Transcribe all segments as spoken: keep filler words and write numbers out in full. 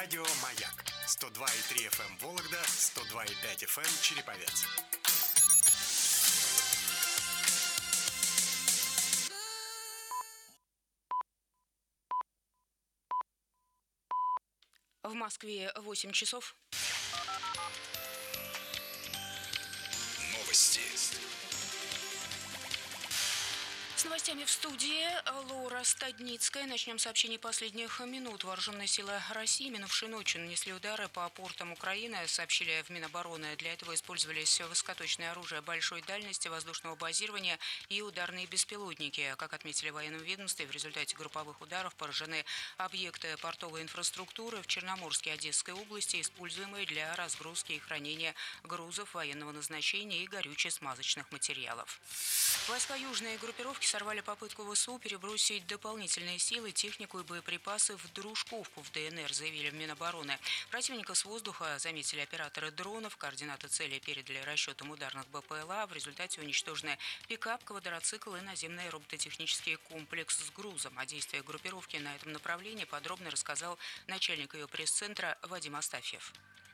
Радио «Маяк» сто два и три эф эм Вологда, сто два и пять эф эм Череповец. В Москве восемь часов. Новости. С новостями в студии Лора Стадницкая. Начнем сообщение последних минут. Вооруженные силы России минувшей ночью нанесли удары по портам Украины, сообщили в Минобороны. Для этого использовались высокоточное оружие большой дальности, воздушного базирования и ударные беспилотники. Как отметили в военном ведомстве, в результате групповых ударов поражены объекты портовой инфраструктуры в Черноморской и Одесской области, используемые для разгрузки и хранения грузов военного назначения и горюче-смазочных материалов. Войска южной группировки сорвали попытку ВСУ перебросить дополнительные силы, технику и боеприпасы в Дружковку в ДНР, заявили в Минобороны. Противника с воздуха заметили операторы дронов, координаты цели передали расчетам ударных БПЛА. В результате уничтожены пикап, квадроцикл и наземный робототехнический комплекс с грузом. О действиях группировки на этом направлении подробно рассказал начальник ее пресс-центра Вадим Астафьев.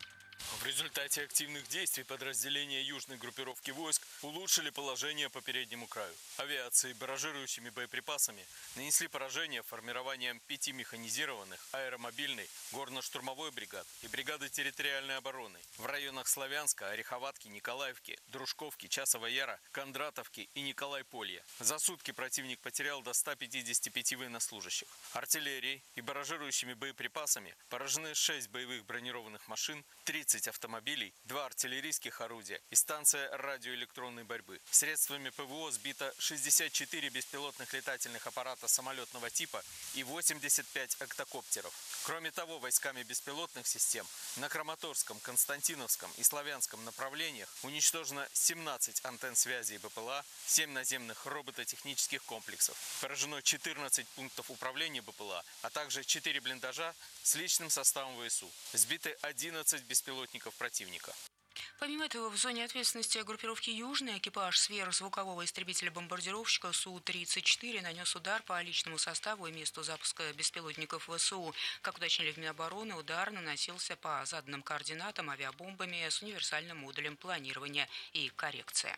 В результате активных действий подразделения южной группировки войск улучшили положение по переднему краю. Авиацией, барражирующими боеприпасами нанесли поражение формированием пяти механизированных, аэромобильной, горно-штурмовой бригад и бригады территориальной обороны в районах Славянска, Ореховатки, Николаевки, Дружковки, Часова Яра, Кондратовки и Николай-Полья. За сутки противник потерял до ста пятидесяти пяти военнослужащих. Артиллерией и барражирующими боеприпасами поражены шесть боевых бронированных машин, тридцать автомобилей, два артиллерийских орудия и станция радиоэлектронной борьбы. Средствами ПВО сбито шестьдесят четыре беспилотных летательных аппарата самолетного типа и восемьдесят пять октокоптеров. Кроме того, войсками беспилотных систем на Краматорском, Константиновском и Славянском направлениях уничтожено семнадцать антенн связи и БПЛА, семь наземных робототехнических комплексов. Поражено четырнадцать пунктов управления БПЛА, а также четыре блиндажа с личным составом ВСУ. Сбиты одиннадцать беспилотников противника. Помимо этого, в зоне ответственности группировки «Южный» экипаж сверхзвукового истребителя-бомбардировщика Су тридцать четыре нанес удар по личному составу и месту запуска беспилотников ВСУ. Как уточнили в Минобороны, удар наносился по заданным координатам авиабомбами с универсальным модулем планирования и коррекции.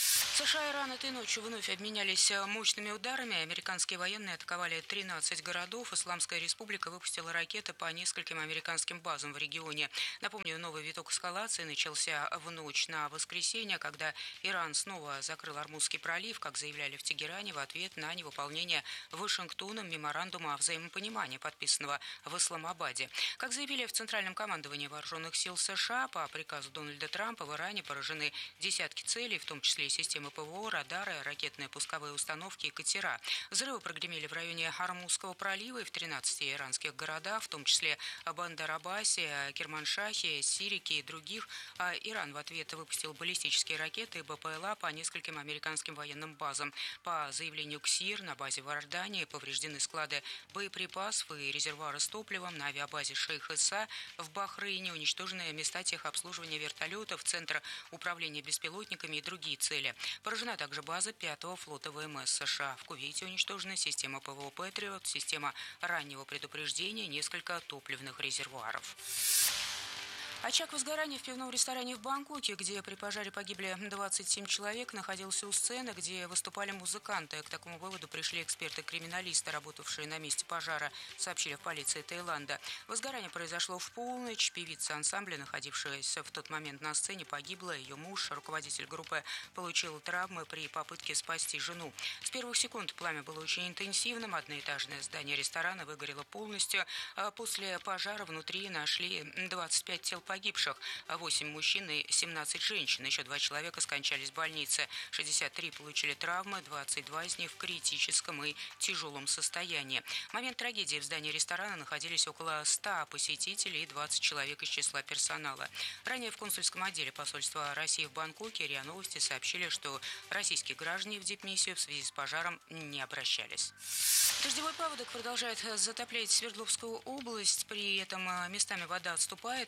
США и Иран этой ночью вновь обменялись мощными ударами. Американские военные атаковали тринадцать городов. Исламская республика выпустила ракеты по нескольким американским базам в регионе. Напомню, новый виток эскалации начался в ночь на воскресенье, когда Иран снова закрыл Ормузский пролив, как заявляли в Тегеране, в ответ на невыполнение Вашингтоном меморандума о взаимопонимании, подписанного в Исламабаде. Как заявили в Центральном командовании вооруженных сил США, по приказу Дональда Трампа в Иране поражены десятки целей, в том числе и системы ПВО, радары, ракетные пусковые установки и катера. Взрывы прогремели в районе Ормузского пролива и в тринадцати иранских городах, в том числе Бандар-Аббасе, Керманшахе, Сирике и других. А Иран в ответ выпустил баллистические ракеты и БПЛА по нескольким американским военным базам. По заявлению КСИР, на базе в Иордании повреждены склады боеприпасов и резервуары с топливом. На авиабазе Шейх Иса в Бахрейне уничтожены места техобслуживания вертолетов, центр управления беспилотниками и другие цели. Поражена также база пятого флота ВМС США. В Кувейте уничтожена система ПВО «Патриот», система раннего предупреждения, несколько топливных резервуаров. Очаг возгорания в пивном ресторане в Бангкоке, где при пожаре погибли двадцать семь человек, находился у сцены, где выступали музыканты. К такому выводу пришли эксперты-криминалисты, работавшие на месте пожара, сообщили в полиции Таиланда. Возгорание произошло в полночь. Певица ансамбля, находившаяся в тот момент на сцене, погибла. Ее муж, руководитель группы, получил травмы при попытке спасти жену. С первых секунд пламя было очень интенсивным. Одноэтажное здание ресторана выгорело полностью. После пожара внутри нашли двадцать пять тел погибших, восемь мужчин и семнадцать женщин. Еще два человека скончались в больнице. шестьдесят три получили травмы, двадцать два из них в критическом и тяжелом состоянии. В момент трагедии в здании ресторана находились около ста посетителей и двадцать человек из числа персонала. Ранее в консульском отделе посольства России в Бангкоке РИА Новости сообщили, что российские граждане в дипмиссию в связи с пожаром не обращались. Дождевой паводок продолжает затоплять Свердловскую область. При этом местами вода отступает, как сообщили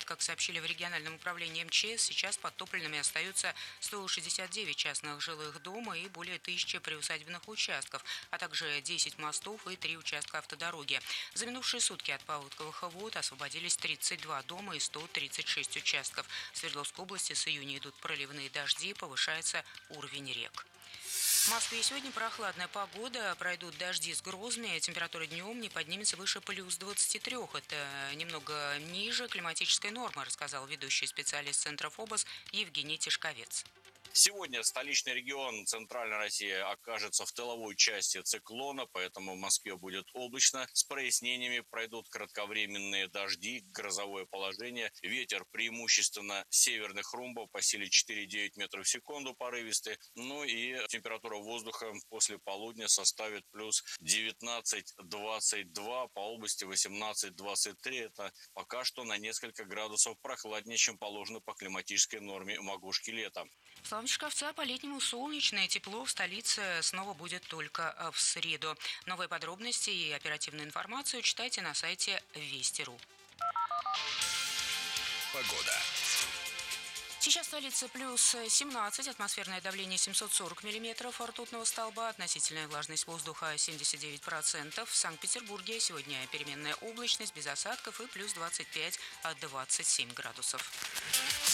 сообщили в региональном управлении МЧС, сейчас подтопленными остаются сто шестьдесят девять частных жилых дома и более тысячи приусадебных участков, а также десять мостов и три участка автодороги. За минувшие сутки от паводковых вод освободились тридцать два дома и сто тридцать шесть участков. В Свердловской области с июня идут проливные дожди, повышается уровень рек. В Москве сегодня прохладная погода, пройдут дожди с грозами, температура днем не поднимется выше плюс двадцати трёх. Это немного ниже климатической нормы, рассказал ведущий специалист Центра ФОБОС Евгений Тишковец. Сегодня столичный регион Центральной России окажется в тыловой части циклона, поэтому в Москве будет облачно. С прояснениями пройдут кратковременные дожди, грозовое положение. Ветер преимущественно северных румбов по силе четыре-девять метров в секунду порывистый. Ну и температура воздуха после полудня составит плюс девятнадцать-двадцать два, по области восемнадцать-двадцать три. Это пока что на несколько градусов прохладнее, чем положено по климатической норме макушки лета. В словам Чешковца, по-летнему солнечное тепло в столице снова будет только в среду. Новые подробности и оперативную информацию читайте на сайте Вести точка ру. Погода. Сейчас в столице плюс семнадцать, атмосферное давление семьсот сорок миллиметров ртутного столба, относительная влажность воздуха семьдесят девять процентов. В Санкт-Петербурге сегодня переменная облачность без осадков и плюс двадцать пять - двадцать семь градусов.